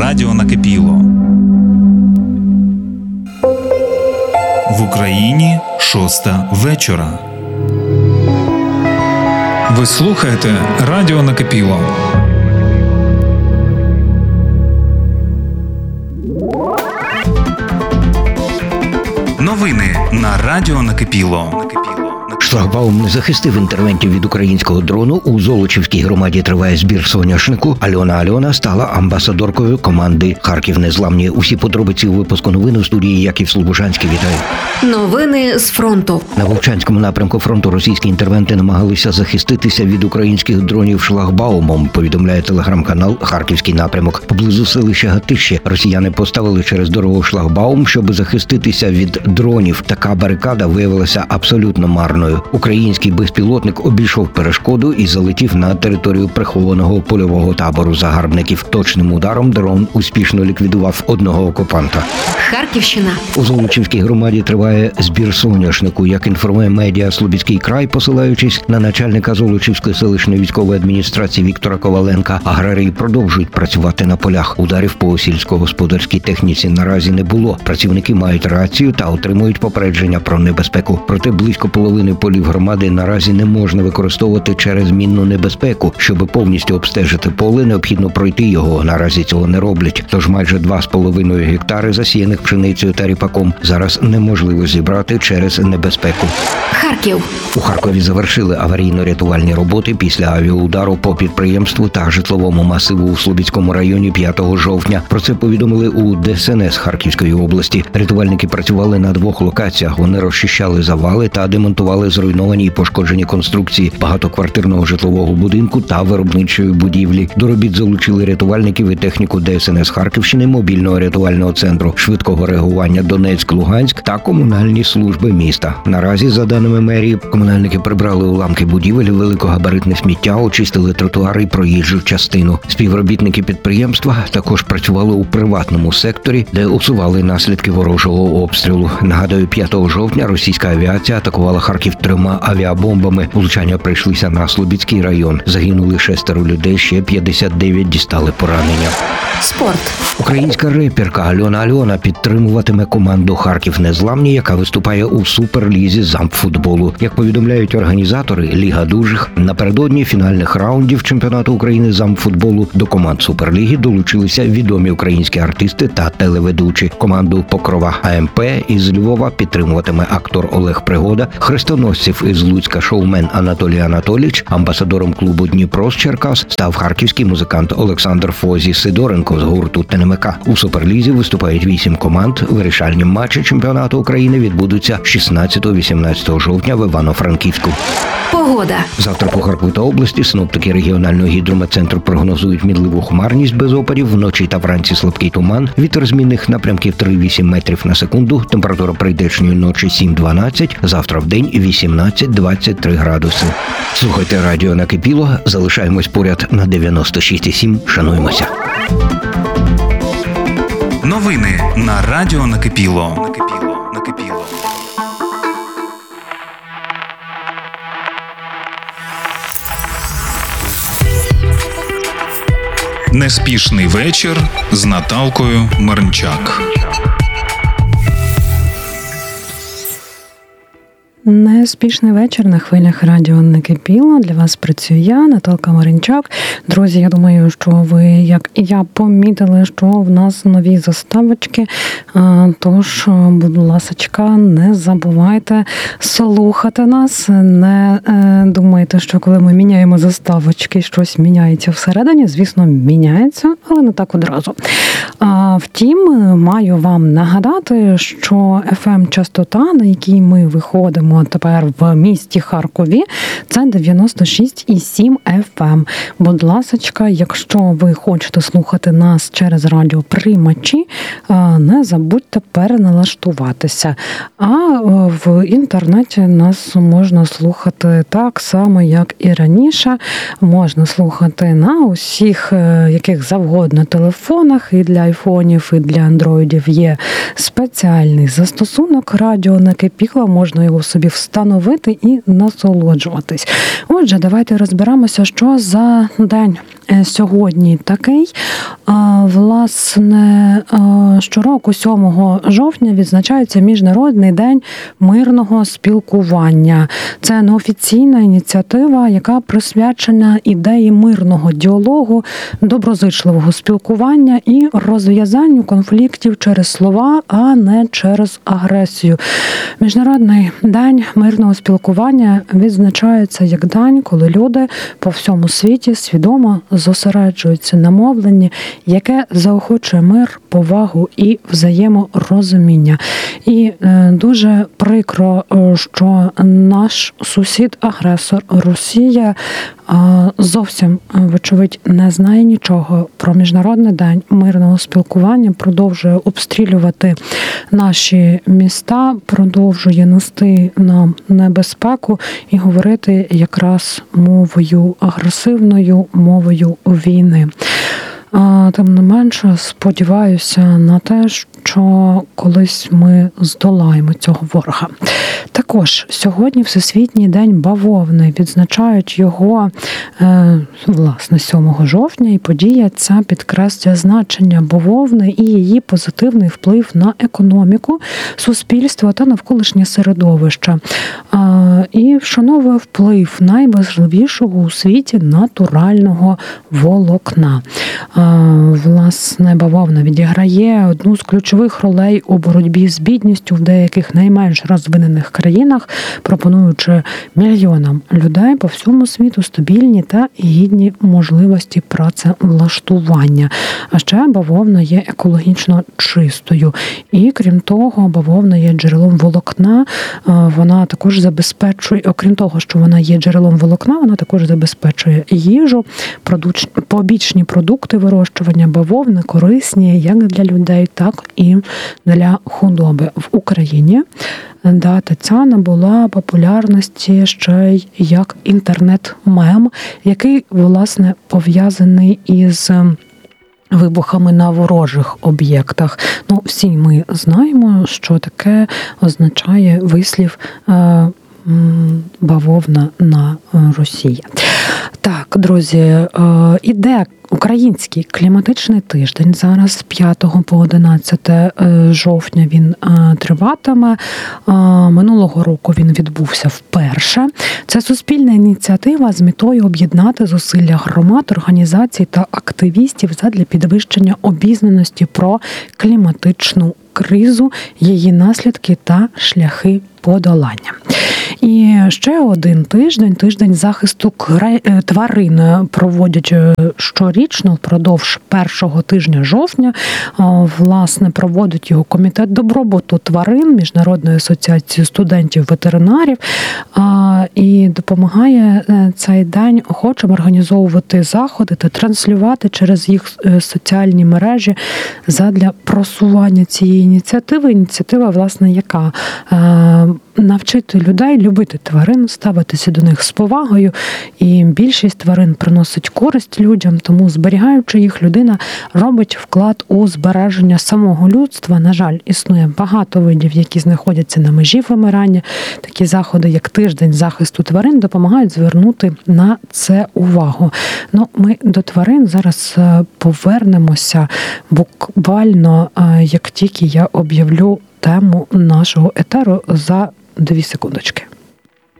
Радіо накипіло. В Україні 6:00 вечора. Ви слухаєте Радіо накипіло. Новини на Радіо накипіло. Шлагбаум не захистив інтервентів від українського дрону. У Золочівській громаді триває збір соняшнику. Альона стала амбасадоркою команди «Харків незламні». Усі подробиці у випуску новин у студії Яків Слобожанський. Вітаю. Новини з фронту. На Вовчанському напрямку фронту російські інтервенти намагалися захиститися від українських дронів шлагбаумом, повідомляє телеграм-канал «Харківський напрямок». Поблизу селища Гатище росіяни поставили через дорогу шлагбаум, щоб захиститися від дронів. Така барикада виявилася абсолютно марною. Український безпілотник обійшов перешкоду і залетів на територію прихованого польового табору загарбників. Точним ударом дрон успішно ліквідував одного окупанта. Харківщина. У Золочівській громаді триває збір соняшнику. Як інформує медіа «Слобідський край», посилаючись на начальника Золочівської селищної військової адміністрації Віктора Коваленка, аграрії продовжують працювати на полях. Ударів по сільськогосподарській техніці наразі не було. Працівники мають рацію та отримують попередження про небезпеку. Проте близько половини полів громади наразі не можна використовувати через мінну небезпеку. Щоб повністю обстежити поле, необхідно пройти його. Наразі цього не роблять. Тож майже 2,5 гектари засіяних пшеницею та ріпаком зараз неможливо зібрати через небезпеку. Харків. У Харкові завершили аварійно-рятувальні роботи після авіаудару по підприємству та житловому масиву у Слобідському районі 5 жовтня. Про це повідомили у ДСНС Харківської області. Рятувальники працювали на 2 локаціях. Вони розчищали завали та демонтували зруйновані і пошкоджені конструкції багатоквартирного житлового будинку та виробничої будівлі. До робіт залучили рятувальників і техніку ДСНС Харківщини, мобільного рятувального центру швидкого реагування Донецьк-Луганськ та комунальні служби міста. Наразі, за даними мерії, комунальники прибрали уламки будівель, великогабаритне сміття, очистили тротуари і проїжджу частину. Співробітники підприємства також працювали у приватному секторі, де усували наслідки ворожого обстрілу. Нагадаю, 5 жовтня російська авіація атакувала Харків 3 авіабомбами. Влучання прийшлися на Слобідський район. Загинули 6 людей, ще 59 дістали поранення. Спорт. Українська реперка Альона підтримуватиме команду «Харків незламні», яка виступає у суперлізі замфутболу. Як повідомляють організатори Ліга дужих, напередодні фінальних раундів чемпіонату України замфутболу до команд Суперліги долучилися відомі українські артисти та телеведучі. Команду Покрова АМП із Львова підтримуватиме актор Олег Пригода, хрестоносців із Луцька шоумен Анатолій Анатолійович, амбасадором клубу «Дніпро» з Черкас став харківський музикант Олександр Фозі Сидоренко з гурту ТНМК. У Суперлізі виступають 8 команд. Вирішальні матчі чемпіонату України відбудуться 16-18 жовтня в Івано-Франківську. Погода. Завтра по Харкову та області синоптики регіонального гідрометцентру прогнозують мінливу хмарність без опадів, вночі та вранці слабкий туман, вітер змінних напрямків 3-8 метрів на секунду, температура прийдешньої ночі 7-12, завтра в день 18-23 градуси. Слухайте Радіо накипіло, залишаємось поряд на 96,7, шануємося. Новини на Радіо накипіло. Неспішний вечір з Наталкою Маринчак. Неспішний вечір на хвилях Радіо накипіло. Для вас працюю я, Наталка Маринчак. Друзі, я думаю, що ви, як і я, помітили, що в нас нові заставочки. Тож, будь ласочка, не забувайте слухати нас. Не думайте, що коли ми міняємо заставочки, щось міняється всередині. Звісно, міняється, але не так одразу. Втім, маю вам нагадати, що FM-частота, на якій ми виходимо тепер в місті Харкові, це 96,7 FM. Будь ласочка, якщо ви хочете слухати нас через радіоприймачі, не забудьте переналаштуватися. А в інтернеті нас можна слухати так само, як і раніше. Можна слухати на усіх, яких завгодно телефонах, і для айфонів, і для андроїдів є спеціальний застосунок «Радіо накипіло», можна його собі встановити і насолоджуватись. Отже, давайте розберемося, що за день сьогодні такий. Власне, щороку 7 жовтня відзначається Міжнародний день мирного спілкування. Це неофіційна ініціатива, яка присвячена ідеї мирного діалогу, доброзичливого спілкування і розв'язанню конфліктів через слова, а не через агресію. Міжнародний день мирного спілкування відзначається як день, коли люди по всьому світі свідомо зосереджуються на мовленні, яке заохочує мир, повагу і взаєморозуміння. І дуже прикро, що наш сусід-агресор Росія зовсім, вочевидь, не знає нічого про Міжнародний день мирного спілкування, продовжує обстрілювати наші міста, продовжує нести нам небезпеку і говорити якраз мовою агресивною, мовою війни. Тим не менше, сподіваюся на те, що колись ми здолаємо цього ворога. Також сьогодні Всесвітній день бавовни. Відзначають його, власне, 7 жовтня, і подія ця підкреслює значення бавовни і її позитивний вплив на економіку, суспільство та навколишнє середовище. І вшановує вплив найважливішого у світі натурального волокна. Власне, бавовна відіграє одну з ключових ролей у боротьбі з бідністю в деяких найменш розвинених країнах, пропонуючи мільйонам людей по всьому світу стабільні та гідні можливості працевлаштування. А ще бавовна є екологічно чистою. І, крім того, бавовна є джерелом волокна. Вона також забезпечує, окрім того, що вона є джерелом волокна, вона також забезпечує їжу, побічні продукти вирощування бавовни корисні як для людей, так і для худоби. В Україні дата ця набула популярності ще й як інтернет-мем, який, власне, пов'язаний із вибухами на ворожих об'єктах. Всі ми знаємо, що таке означає вислів бавовна на Росії. Так, друзі, іде Український кліматичний тиждень. Зараз з 5 по 11 жовтня він триватиме. Минулого року він відбувся вперше. Це суспільна ініціатива з метою об'єднати зусилля громад, організацій та активістів задля підвищення обізнаності про кліматичну кризу, її наслідки та шляхи подолання. І ще один тиждень захисту тварин проводять щорічно впродовж першого тижня жовтня. Власне, проводить його Комітет добробуту тварин Міжнародної асоціації студентів-ветеринарів. І допомагає цей день охочим організовувати заходи та транслювати через їх соціальні мережі задля просування цієї ініціативи. Ініціатива, власне, яка навчити людей любити тварин, ставитися до них з повагою. І більшість тварин приносить користь людям, тому, зберігаючи їх, людина робить вклад у збереження самого людства. На жаль, існує багато видів, які знаходяться на межі вимирання. Такі заходи, як тиждень захисту тварин, допомагають звернути на це увагу. Ми до тварин зараз повернемося буквально, як тільки я об'явлю тему нашого етеру за 2 секундочки.